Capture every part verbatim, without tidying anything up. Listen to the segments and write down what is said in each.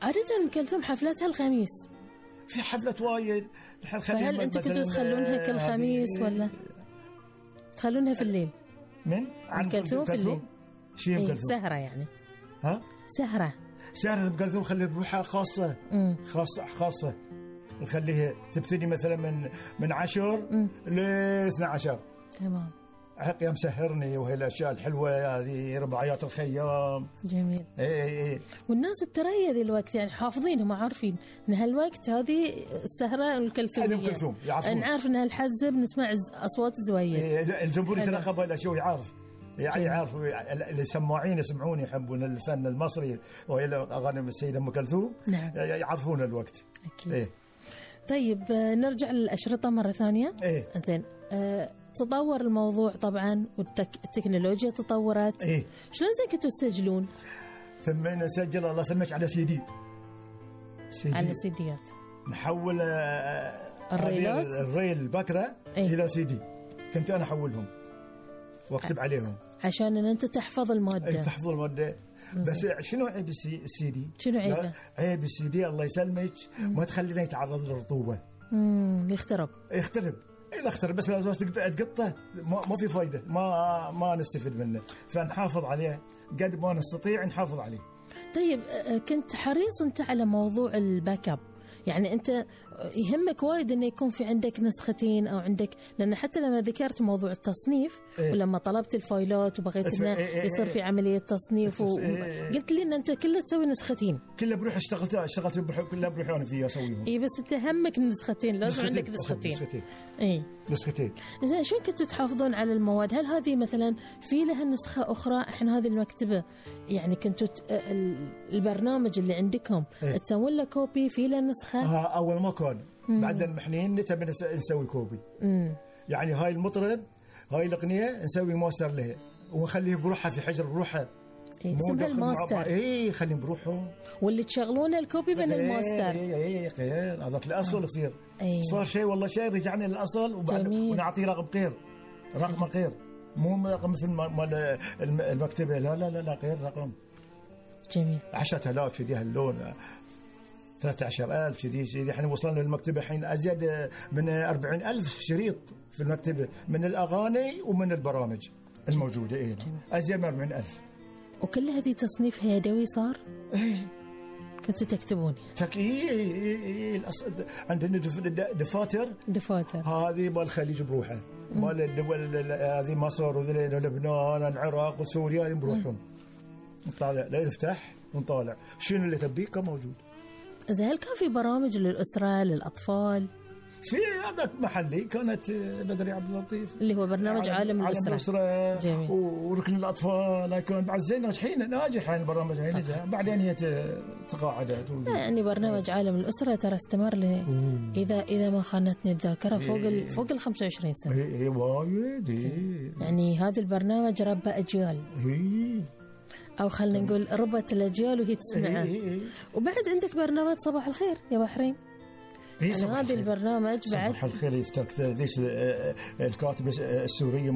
عادة أم كلثوم حفلاتها الخميس. في حفلات وايد. فهل أنتم كنتوا تخلونها كل خميس ولا تخلونها في الليل؟ من أم كلثوم في الليل. شيء أم كلثوم سهرة يعني. ها؟ سهرة. سهرة أم كلثوم خليها بروحها خاصة. مم. خاصة خاصة. نخليها تبتدي مثلا من من عشر ل اثنا عشر. تمام. يا مسهرني وهي الاشياء الحلوه هذه رباعيات الخيام. جميل. اي اي اي. والناس الترية ذي الوقت يعني حافظينهم وعارفين ان هالوقت هذه السهره الكلثوميه. هذه كلثوم يعرفون. نعرف انها الحزه بنسمع اصوات زويه. إيه الجمهور يترقب الاشياء يعرف. يعني يعرفوا السماعين يسمعون يحبون الفن المصري وهي اغاني السيده ام كلثوم. نعم. يعرفون الوقت. اكيد. إيه. طيب نرجع للاشرطه مره ثانيه. ايه زين. أه تطور الموضوع طبعا والتكنولوجيا تطورت. إيه؟ شلون زين كنتوا تسجلون؟ ثم نسجل الله سمعك على سي دي. سي دي على سيديات. نحول الريلات الريل البكرة إيه؟ إلى سي دي. كنت أنا أحولهم واكتب عليهم عشان أن أنت تحفظ المادة. إيه تحفظ المادة. بس شنو عيب السي دي؟ شنو عيبه؟ عيب السي دي الله يسلمك ما تخلينا يتعرض للرطوبة. امم يخترب. يخترب. إذا اخترب بس لازم تقطه ما في فايدة ما ما نستفيد منه فنحافظ عليه قد ما نستطيع نحافظ عليه. طيب كنت حريص أنت على موضوع الباك اب يعني أنت يهمك وايد إنه يكون في عندك نسختين أو عندك لأن حتى لما ذكرت موضوع التصنيف إيه؟ ولما طلبت الفايلات وبغيت إنه إيه يصير في عملية تصنيف إيه وقلت لي إن أنت كله تسوي نسختين. كله بروح اشتغلت اشتغلت بروح كله بروح أنا فيه أسويهم. إيه بس أنت همك النسختين لازم نسختين. عندك نسختين. نسختين. إيه نسختين. زين شو كنتوا تحافظون على المواد؟ هل هذه مثلا في لها نسخة أخرى؟ إحنا هذه المكتبة يعني كنتوا البرنامج اللي عندكم إيه؟ تسوون له كوبي في له نسخة؟ ها أول ما كان بعد المحنين نتبي نسوي كوبي. مم. يعني هاي المطرب هاي الأغنية نسوي ماستر لها ونخليه بروحها في حجر بروحها. إيه اسمها الماستر. إيه خليهم بروحهم. واللي تشغلونه الكوبي من الماستر. إيه إيه إيه هذا الأصل يصير. إيه. صار شيء والله شيء رجعنا للأصل وبعد ونعطيه رقم غير رقم غير مو رقم مثل ما المكتبة لا لا لا لا غير رقم. جميل. عشرة آلاف كذي هاللون ثلاثة عشر ألف كذي كذي احنا وصلنا للمكتبة الحين أزيد من أربعين ألف شريط في المكتبة من الأغاني ومن البرامج الموجودة. إيه أزيد من أربعين ألف. وكل هذه تصنيفها يدوي صار؟ إيه كنتوا تكتبون تك إيه إيه إيه الأصل عندنا دفاتر دفاتر هذه مال الخليج بروحه مال الدول هذه مصر ولبنان العراق وسوريا بروحهم نطالع لا نفتح ونطالع شنو اللي تبيك موجود. إذا هل كان في برامج للأسرة للأطفال؟ في هذاك محلي كانت بدري عبد اللطيف اللي هو برنامج عالم, عالم الأسرة, الأسرة وركن الأطفال كان بعد زين ناجحين ناجح هاي البرامج هاي نجح بعدين هي تقاعدت. يعني برنامج عالم الأسرة ترى استمر له إذا إذا ما خانتني الذاكرة فوق ال فوق ال خمسة وعشرين سنة. إيه وايد يعني هذا البرنامج ربى أجيال. إيه أو خلينا نقول ربت الأجيال وهي تسمعه. إيه إيه. وبعد عندك برنامج صباح الخير يا بحرين. إيه يعني هذا البرنامج بعد صباح الخير يفترك ذيش الكاتبة السورية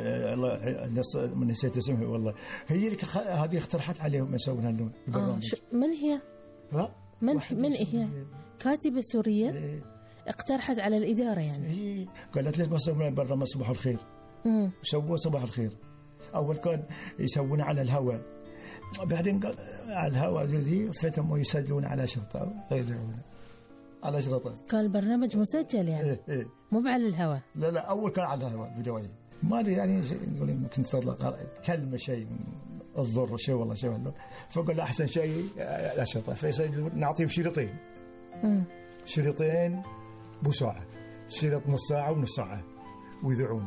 الله من نسيت اسمها والله هي اللي هذه اقترحت عليهم يسوون هاللون البرنامج. آه من هي؟ ها؟ من من هي؟ كاتبة سورية إيه؟ اقترحت على الإدارة يعني. إيه قالت ليش ما يسوون برنامج صباح الخير؟ امم سووا صباح الخير. أول كان يسوون على الهواء بعدين قال على الهواء ذي فتم يسجلون على شرطة يضيعون على شرطة. كان البرنامج مسجل يعني إيه إيه. مو على الهواء. لا لا أول كان على الهواء بدوي ما أدري يعني يقول ممكن تطلق كلمة شيء الضر شيء والله شيء والله فقال أحسن شيء على شرطة فيسجلون نعطيهم شريطين امم شريطين بساعة شريط نص ساعة ونص ساعة ويذيعونه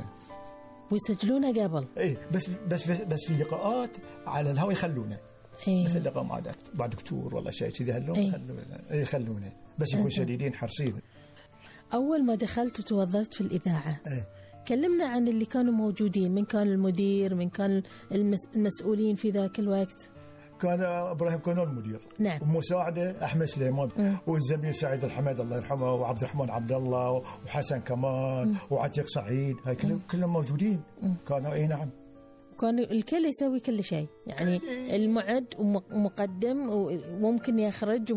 ويسجلونه قبل. إيه بس بس بس, بس في لقاءات على الهواء يخلونه. إيه؟ مثل لقاء مع مع دكتور والله شيء كذي هاللون إيه؟ خلونه إيه يخلونه بس يكون شديدين حرصين. أول ما دخلت وتوظفت في الإذاعة إيه؟ كلمنا عن اللي كانوا موجودين من كان المدير من كان المس المسؤولين في ذاك الوقت. كان إبراهيم كانون المدير. نعم. ومساعده أحمد سليمان م. والزميل سعيد الحمد الله يرحمه وعبد الرحمن عبد الله وحسن كمان م. وعتيق سعيد هاي كلهم كلهم موجودين م. كانوا إيه نعم كان الكل يسوي كل شيء يعني المعد ومقدم وممكن يخرج